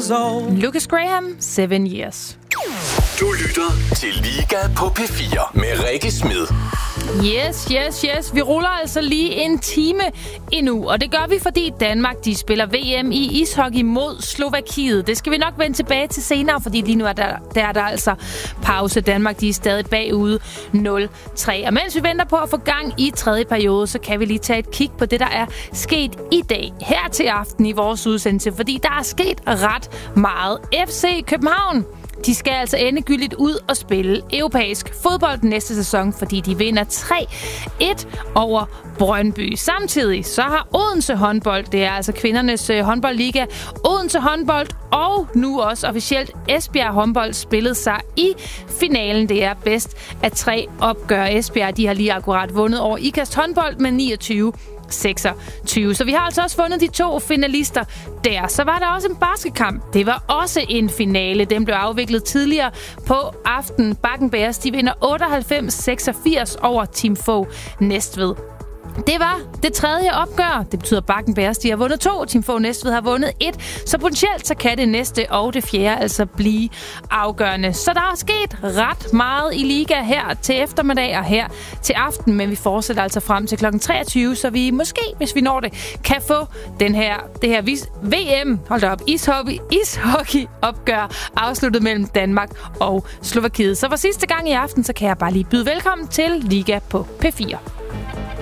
years old. Lucas Graham, 7 Years. Du lytter til Liga på P4 med Rikke Smed. Yes. Vi ruller altså lige en time endnu, og det gør vi, fordi Danmark, de spiller VM i ishockey mod Slovakiet. Det skal vi nok vende tilbage til senere, fordi lige nu er der altså pause. Danmark, de er stadig bagude 0-3. Og mens vi venter på at få gang i tredje periode, så kan vi lige tage et kig på det, der er sket i dag her til aften i vores udsendelse, fordi der er sket ret meget. FC København, de skal altså endegyldigt ud og spille europæisk fodbold næste sæson, fordi de vinder 3-1 over Brøndby. Samtidig så har Odense håndbold, det er altså kvindernes håndboldliga, Odense håndbold og nu også officielt Esbjerg håndbold spillet sig i finalen. Det er bedst af 3 opgør. Esbjerg, de har lige akkurat vundet over Ikast håndbold med 29-26. Så vi har altså også fundet de 2 finalister der. Så var der også en basketkamp. Det var også en finale. Den blev afviklet tidligere på aftenen. Bakken Bears, de vinder 98-86 over Team Fogh Næstved. Det var det 3. opgør. Det betyder, at Bakken Bears, de har vundet 2. Team Fogh Næstved har vundet 1. Så potentielt så kan det næste og det 4. altså blive afgørende. Så der er sket ret meget i liga her til eftermiddag og her til aften. Men vi fortsætter altså frem til kl. 23, så vi måske, hvis vi når det, kan få det her VM, ishockey opgør afsluttet mellem Danmark og Slovakiet. Så for sidste gang i aften, så kan jeg bare lige byde velkommen til Liga på P4.